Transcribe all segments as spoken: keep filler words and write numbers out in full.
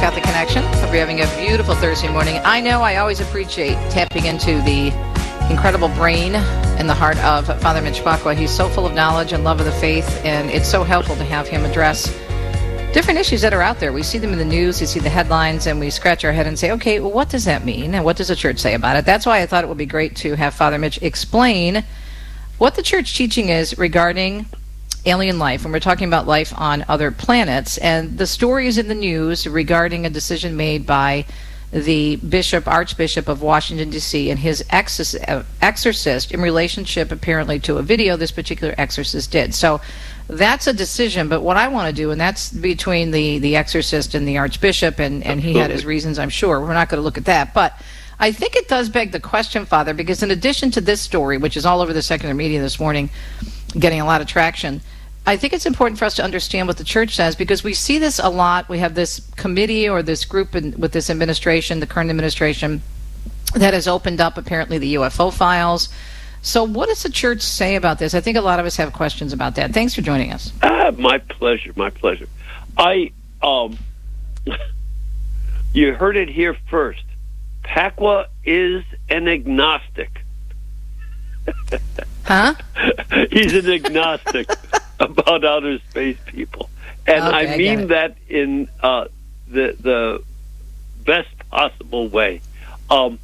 Catholic Connection. Hope you're having a beautiful Thursday morning. I know I always appreciate tapping into the incredible brain and the heart of Father Mitch Pacwa. He's so full of knowledge and love of the faith, and it's so helpful to have him address different issues that are out there. We see them in the news, we see the headlines, and we scratch our head and say, okay, well, what does that mean? And what does the church say about it? That's why I thought it would be great to have Father Mitch explain what the church teaching is regarding alien life, when we're talking about life on other planets. And the stories in the news regarding a decision made by the bishop, Archbishop of Washington, D C, and his exorcist in relationship, apparently, to a video this particular exorcist did. So that's a decision, but what I want to do, and that's between the, the exorcist and the Archbishop, and, and he had his reasons, I'm sure. We're not going to look at that. But I think it does beg the question, Father, because in addition to this story, which is all over the secular media this morning, getting a lot of traction, I think it's important for us to understand what the church says, because we see this a lot. We have this committee or this group in, with this administration, the current administration, that has opened up apparently the U F O files. So what does the church say about this? I think a lot of us have questions about that. Thanks for joining us. Ah, my pleasure, my pleasure. I, um, you heard it here first. Pacwa is an agnostic. Huh? He's an agnostic about outer space people, and okay, I mean I that in uh, the the best possible way. Um,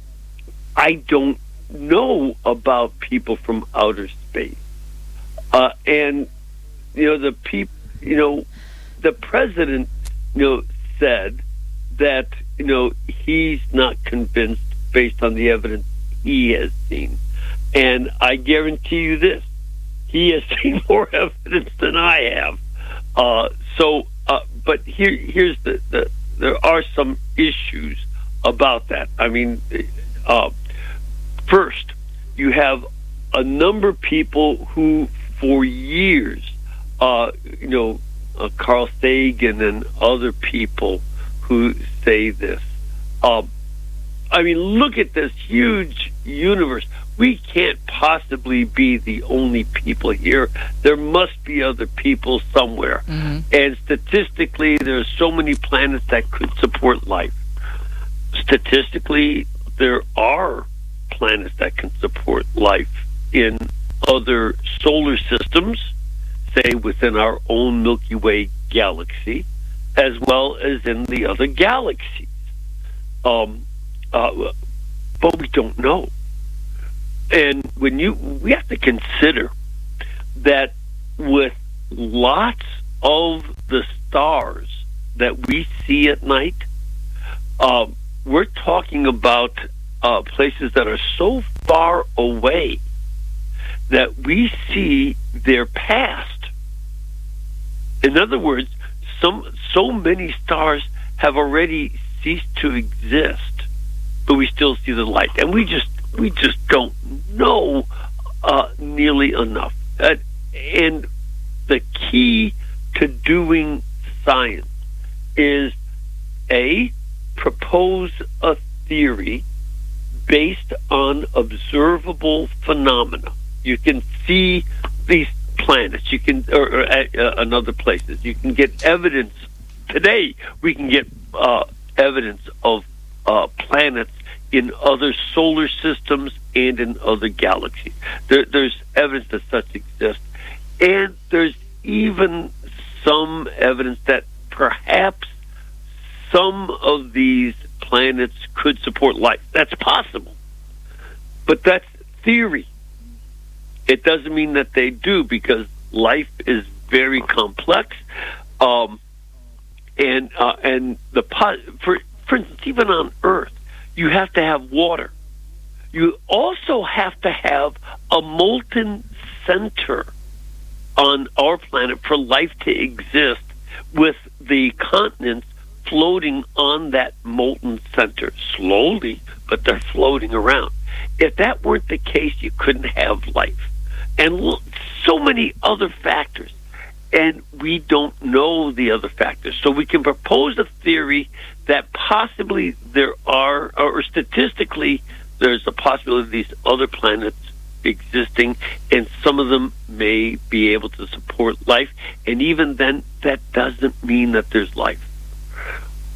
I don't know about people from outer space, uh, and you know the peop, you know, the president, you know, said that you know he's not convinced based on the evidence he has seen. And I guarantee you this, he has seen more evidence than I have. Uh, so, uh, but here, here's the, the, there are some issues about that. I mean, uh, first, you have a number of people who, for years, uh, you know, uh, Carl Sagan and other people who say this. Uh, I mean, look at this huge universe. We can't possibly be the only people here. There must be other people somewhere. Mm-hmm. And statistically, there are so many planets that could support life. Statistically, there are planets that can support life in other solar systems, say within our own Milky Way galaxy, as well as in the other galaxies. Um, uh, but we don't know. And when you, we have to consider that with lots of the stars that we see at night, uh, we're talking about uh, places that are so far away that we see their past. In other words, some so many stars have already ceased to exist, but we still see the light, and we just we just don't know uh, nearly enough. Uh, and the key to doing science is a propose a theory based on observable phenomena. You can see these planets, you can, or, or at uh, another places. You can get evidence today. We can get uh, evidence of uh, planets in other solar systems and in other galaxies. There, there's evidence that such exists, and there's even some evidence that perhaps some of these planets could support life. That's possible, but that's theory. It doesn't mean that they do, because life is very complex, um, and uh, and the for for instance, even on Earth, you have to have water. You also have to have a molten center on our planet for life to exist, with the continents floating on that molten center slowly, but they're floating around. If that weren't the case, you couldn't have life. And look, so many other factors, and we don't know the other factors. So we can propose a theory that possibly there are, or statistically, there's a possibility of these other planets existing, and some of them may be able to support life. And even then, that doesn't mean that there's life.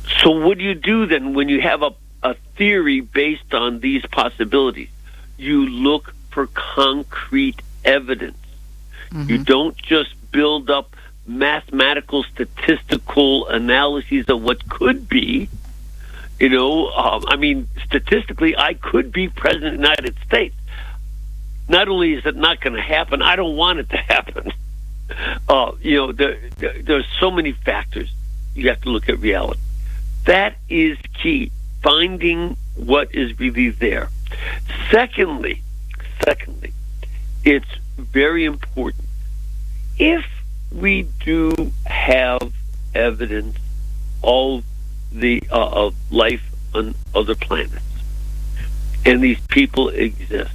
So what do you do then when you have a, a theory based on these possibilities? You look for concrete evidence. Mm-hmm. You don't just build up mathematical, statistical analyses of what could be. You know, um, I mean, statistically, I could be president of the United States. Not only is it not going to happen, I don't want it to happen. Uh, you know, there, there, there's so many factors. You have to look at reality. That is key, finding what is really there. Secondly, secondly, it's very important. If we do have evidence of the uh, of life on other planets, and these people exist,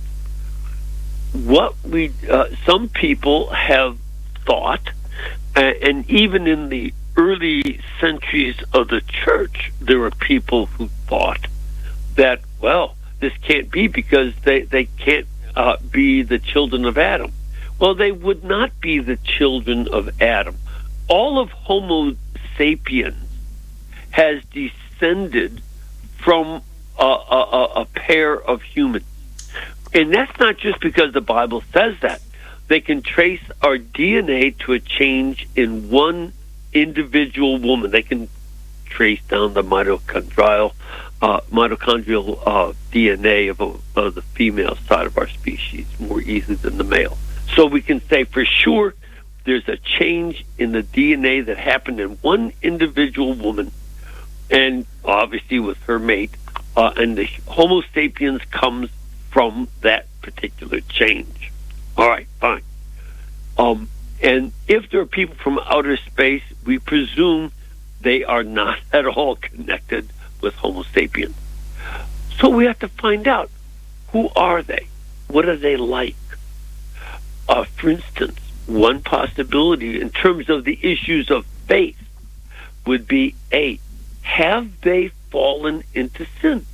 what we uh, some people have thought, uh, and even in the early centuries of the church, there were people who thought that, well, this can't be because they they can't uh, be the children of Adam. Well, they would not be the children of Adam. All of Homo sapiens has descended from a, a, a pair of humans. And that's not just because the Bible says that. They can trace our D N A to a change in one individual woman. They can trace down the mitochondrial uh, mitochondrial uh, D N A of, a, of the female side of our species more easily than the male. So we can say for sure there's a change in the D N A that happened in one individual woman, and obviously with her mate, uh, and the Homo sapiens comes from that particular change. All right, fine. Um, and if there are people from outer space, we presume they are not at all connected with Homo sapiens. So we have to find out, who are they? What are they like? Uh, for instance, one possibility in terms of the issues of faith would be, A, have they fallen into sin?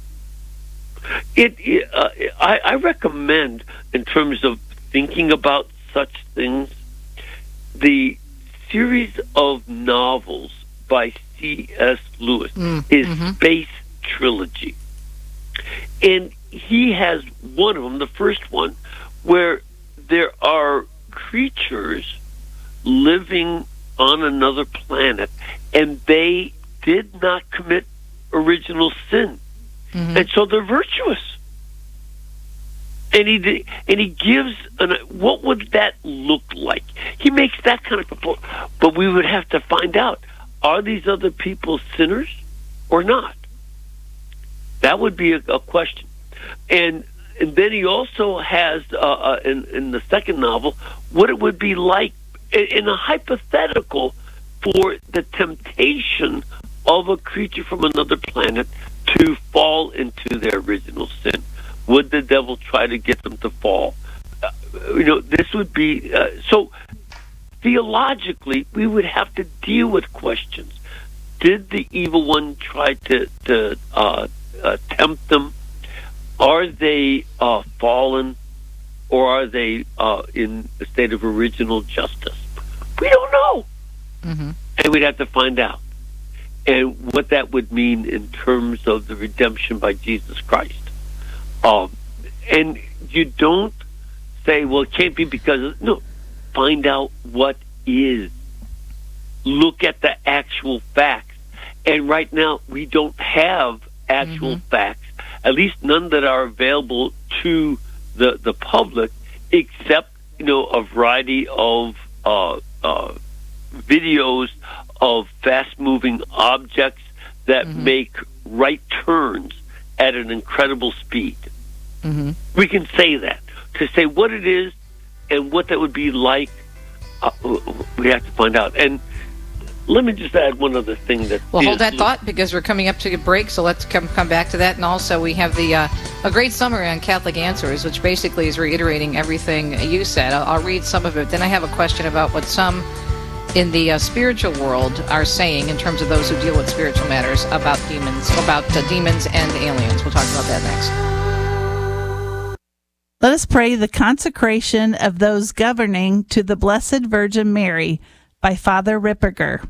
It, it uh, I, I recommend, in terms of thinking about such things, the series of novels by C S Lewis, mm, his mm-hmm. Space Trilogy. And he has one of them, the first one, where there are creatures living on another planet, and they did not commit original sin. Mm-hmm. And so they're virtuous. And he and he gives an, what would that look like? He makes that kind of proposal. But we would have to find out, are these other people sinners or not? That would be a, a question. And and then he also has, uh, uh, in, in the second novel, what it would be like in, in a hypothetical for the temptation of a creature from another planet to fall into their original sin. Would the devil try to get them to fall? Uh, you know, this would be... Uh, so, theologically, we would have to deal with questions. Did the evil one try to, to uh, uh, tempt them? Are they uh, fallen, or are they uh, in a state of original justice? We don't know. Mm-hmm. And we'd have to find out. And what that would mean in terms of the redemption by Jesus Christ. Um, and you don't say, well, it can't be because of... No, find out what is. Look at the actual facts. And right now, we don't have actual mm-hmm. facts, at least none that are available to the, the public, except, you know, a variety of uh, uh, videos of fast-moving objects that mm-hmm. make right turns at an incredible speed. Mm-hmm. We can say that. To say what it is and what that would be like, uh, we have to find out. And let me just add one other thing. That well, hold that thought, because we're coming up to a break, so let's come come back to that. And also, we have the uh, a great summary on Catholic Answers, which basically is reiterating everything you said. I'll, I'll read some of it. Then I have a question about what some in the uh, spiritual world are saying in terms of those who deal with spiritual matters about demons, about uh, demons and aliens. We'll talk about that next. Let us pray the consecration of those governing to the Blessed Virgin Mary by Father Ripperger.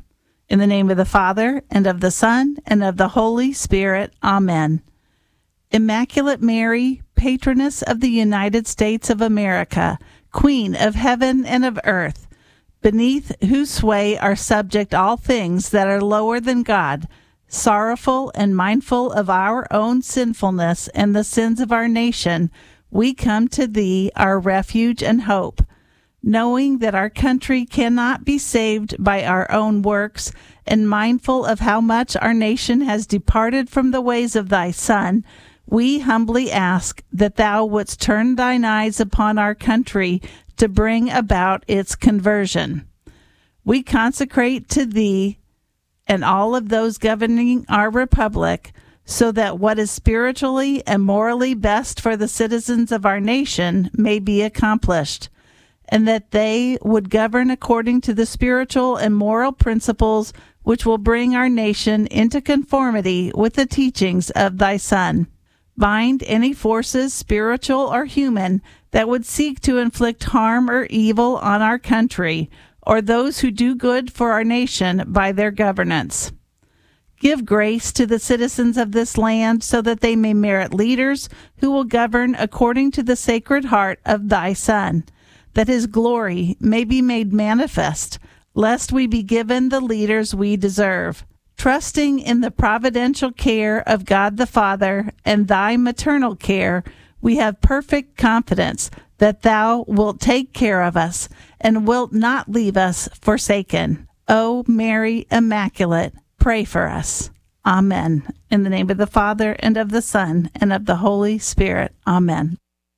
In the name of the Father, and of the Son, and of the Holy Spirit. Amen. Immaculate Mary, patroness of the United States of America, Queen of heaven and of earth, beneath whose sway are subject all things that are lower than God, sorrowful and mindful of our own sinfulness and the sins of our nation, we come to thee, our refuge and hope. Knowing that our country cannot be saved by our own works, and mindful of how much our nation has departed from the ways of thy Son, we humbly ask that thou wouldst turn thine eyes upon our country to bring about its conversion. We consecrate to thee and all of those governing our republic, so that what is spiritually and morally best for the citizens of our nation may be accomplished, and that they would govern according to the spiritual and moral principles which will bring our nation into conformity with the teachings of thy Son. Bind any forces, spiritual or human, that would seek to inflict harm or evil on our country, or those who do good for our nation by their governance. Give grace to the citizens of this land, so that they may merit leaders who will govern according to the Sacred Heart of thy Son, that his glory may be made manifest, lest we be given the leaders we deserve. Trusting in the providential care of God the Father and thy maternal care, we have perfect confidence that thou wilt take care of us and wilt not leave us forsaken. O Mary Immaculate, pray for us. Amen. In the name of the Father, and of the Son, and of the Holy Spirit. Amen.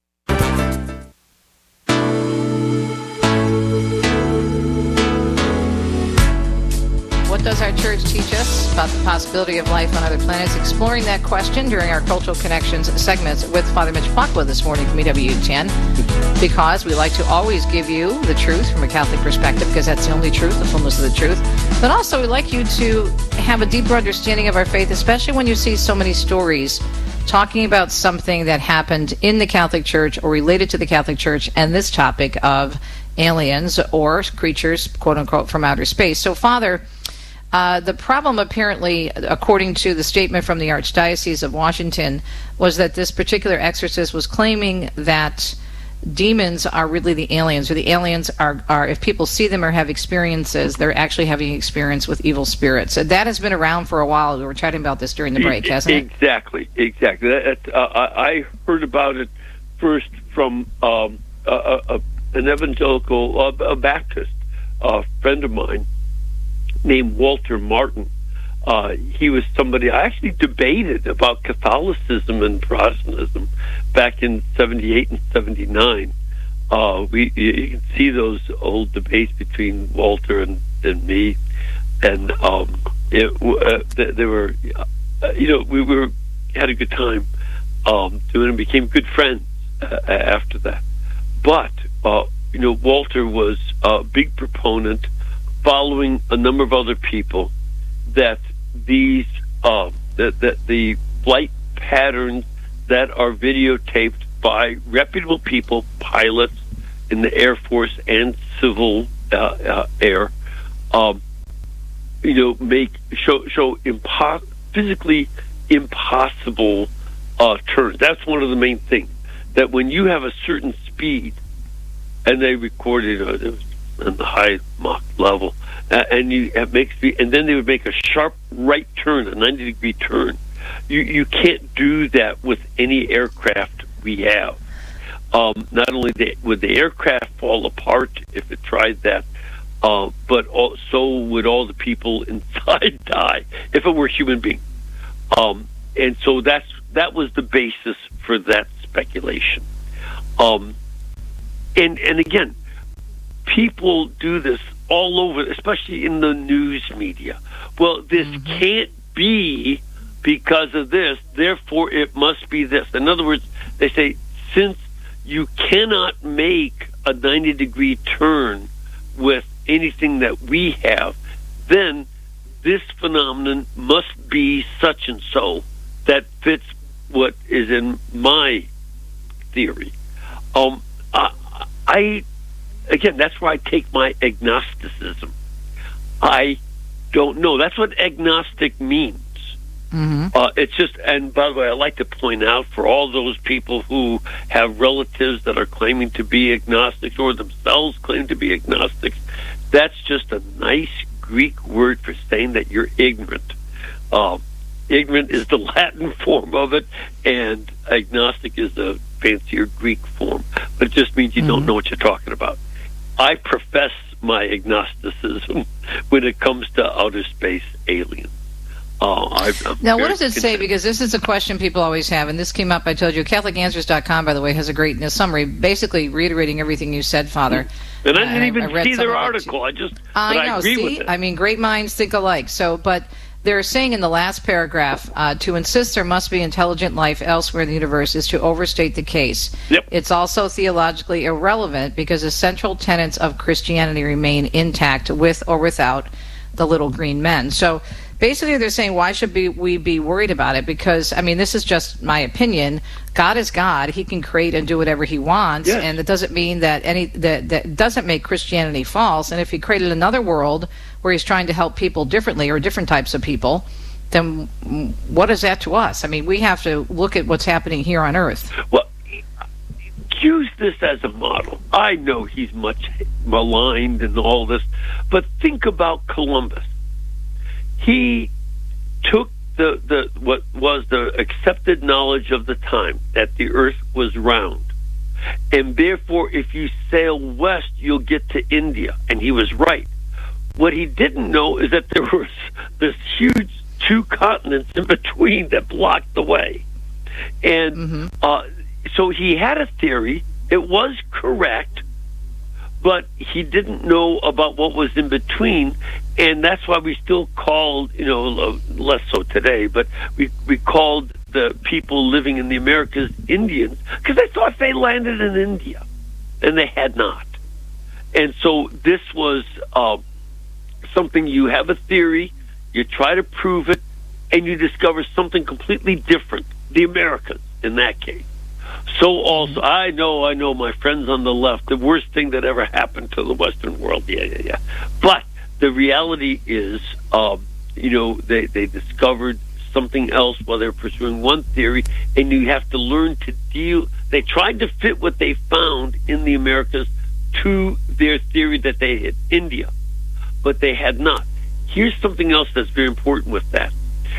What does our church teach us about the possibility of life on other planets? Exploring that question during our Cultural Connections segments with Father Mitch Pacwa this morning from E W ten, because we like to always give you the truth from a Catholic perspective, because that's the only truth, the fullness of the truth. But also we like you to have a deeper understanding of our faith, especially when you see so many stories talking about something that happened in the Catholic Church or related to the Catholic Church, and this topic of aliens or creatures, quote-unquote, from outer space. So, Father, Uh, the problem, apparently, according to the statement from the Archdiocese of Washington, was that this particular exorcist was claiming that demons are really the aliens, or the aliens are, are if people see them or have experiences, they're actually having experience with evil spirits. So that has been around for a while. We were chatting about this during the break, hasn't it? Exactly, exactly. That, uh, I heard about it first from um, a, a, an evangelical, uh, a Baptist uh, friend of mine, named Walter Martin. Uh, he was somebody I actually debated about Catholicism and Protestantism back in seventy-eight and seventy-nine. Uh, we you can see those old debates between Walter and, and me, and um, it, uh, they, they were, uh, you know, we were had a good time um, doing and became good friends uh, after that. But uh, you know, Walter was a big proponent, following a number of other people, that these uh, that, that the flight patterns that are videotaped by reputable people, pilots in the Air Force and civil uh, uh, air, um, you know, make show show impo- physically impossible uh, turns. That's one of the main things. That when you have a certain speed, and they recorded uh, it was on the high Mach level, uh, and you it makes me, and then they would make a sharp right turn, a ninety degree turn. You you can't do that with any aircraft we have. Um, not only the, would the aircraft fall apart if it tried that, uh, but all, so would all the people inside die if it were human beings. Um, and so that's that was the basis for that speculation. Um, and and again, people do this all over, especially in the news media. Well, this mm-hmm. can't be because of this, therefore it must be this. In other words, they say, since you cannot make a ninety degree turn with anything that we have, then this phenomenon must be such and so that fits what is in my theory. Um, I, I again, that's where I take my agnosticism. I don't know. That's what agnostic means. Mm-hmm. Uh, it's just, and by the way, I like to point out for all those people who have relatives that are claiming to be agnostics or themselves claim to be agnostics, that's just a nice Greek word for saying that you're ignorant. Uh, ignorant is the Latin form of it, and agnostic is the fancier Greek form. But it just means you mm-hmm. don't know what you're talking about. I profess my agnosticism when it comes to outer space aliens. Oh, I, now, what does it say? Because this is a question people always have, and this came up, I told you, Catholic Answers dot com, by the way, has a great summary, basically reiterating everything you said, Father. And I didn't even I see their article. I just, I know, I agree see? with it. I mean, great minds think alike. So, but they're saying in the last paragraph, uh, to insist there must be intelligent life elsewhere in the universe is to overstate the case. Yep. It's also theologically irrelevant because the central tenets of Christianity remain intact with or without the little green men. So, basically, they're saying, why should be, we be worried about it? Because, I mean, this is just my opinion. God is God. He can create and do whatever he wants. Yes. And it doesn't mean that any that, that doesn't make Christianity false. And if he created another world where he's trying to help people differently or different types of people, then what is that to us? I mean, we have to look at what's happening here on Earth. Well, use this as a model. I know he's much maligned and all this, but think about Columbus. He took the, the what was the accepted knowledge of the time that the earth was round. And therefore, if you sail west, you'll get to India. And he was right. What he didn't know is that there was this huge two continents in between that blocked the way. And mm-hmm. uh, so he had a theory. It was correct. But he didn't know about what was in between, and that's why we still called, you know, less so today, but we, we called the people living in the Americas Indians, because they thought they landed in India, and they had not. And so this was uh, something, you have a theory, you try to prove it, and you discover something completely different, the Americas in that case. So also, I know, I know, my friends on the left, the worst thing that ever happened to the Western world, yeah, yeah, yeah. But the reality is, um, you know, they, they discovered something else while they were pursuing one theory, and you have to learn to deal. They tried to fit what they found in the Americas to their theory that they hit India, but they had not. Here's something else that's very important with that.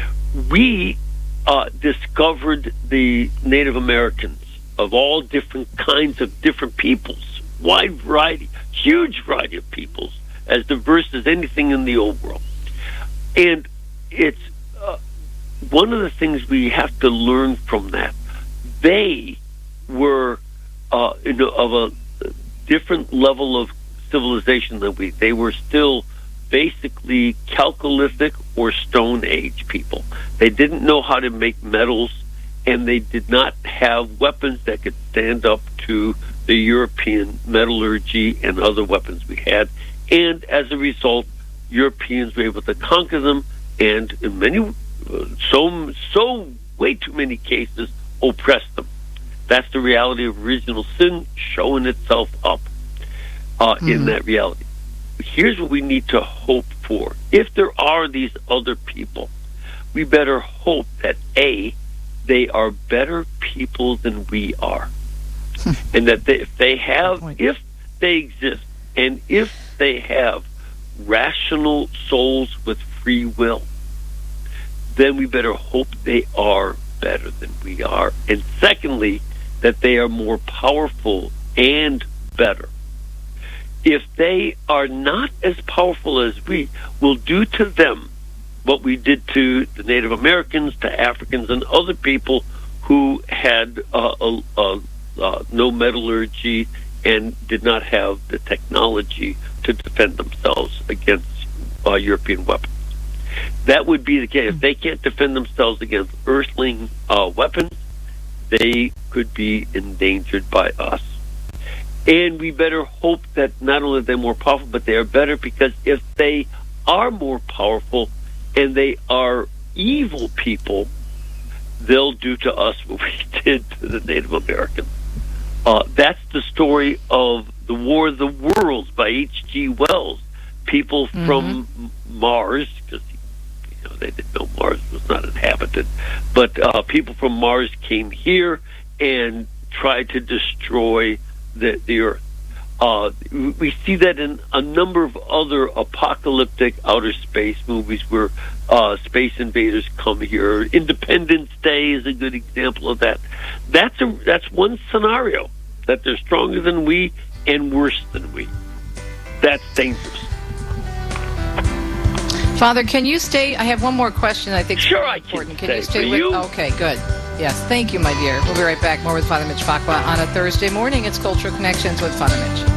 We uh, discovered the Native Americans of all different kinds of different peoples, wide variety, huge variety of peoples, as diverse as anything in the old world. And it's uh, one of the things we have to learn from that. They were uh, you know, of a different level of civilization than we. They were still basically Chalcolithic or Stone Age people. They didn't know how to make metals, and they did not have weapons that could stand up to the European metallurgy and other weapons we had. And as a result, Europeans were able to conquer them, and in many, uh, so, so way too many cases, oppress them. That's the reality of original sin showing itself up uh, mm. in that reality. Here's what we need to hope for. If there are these other people, we better hope that, A, they are better people than we are. And that they, if they have, if they exist, and if they have rational souls with free will, then we better hope they are better than we are. And secondly, that they are more powerful and better. If they are not as powerful as we, we'll do to them what we did to the Native Americans, to Africans, and other people who had uh, uh, uh, uh, no metallurgy and did not have the technology to defend themselves against uh, European weapons. That would be the case. If they can't defend themselves against earthling uh, weapons, they could be endangered by us. And we better hope that not only are they more powerful, but they are better, because if they are more powerful and they are evil people, they'll do to us what we did to the Native Americans. Uh, that's the story of The War of the Worlds by H G Wells. people Mm-hmm. from Mars, because you know they didn't know Mars was not inhabited, but uh, people from Mars came here and tried to destroy the, the Earth. Uh, we see that in a number of other apocalyptic outer space movies where uh, space invaders come here. Independence Day is a good example of that. That's a that's one scenario, that they're stronger than we and worse than we. That's dangerous. Father, can you stay? I have one more question I think is Sure, very I can important. Can stay you stay for with you. Okay, good. Yes, thank you, my dear. We'll be right back. More with Father Mitch Pacwa on a Thursday morning. It's Cultural Connections with Father Mitch.